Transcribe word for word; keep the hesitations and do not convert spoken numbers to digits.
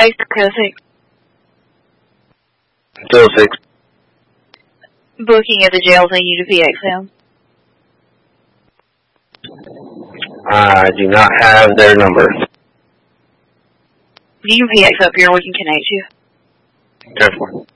Code six. two oh six. Booking at the jails in U P X M. I do not have their number. You can P X up here and we can connect you. Careful.